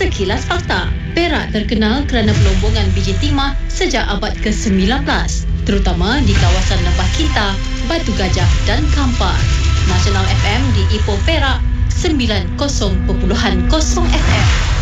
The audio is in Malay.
Sekilas fakta, Perak terkenal kerana pelombongan biji timah sejak abad ke-19, terutama di kawasan Lembah Kinta, Batu Gajah dan Kampar. Nasional FM di Ipoh Perak 90.0 FM.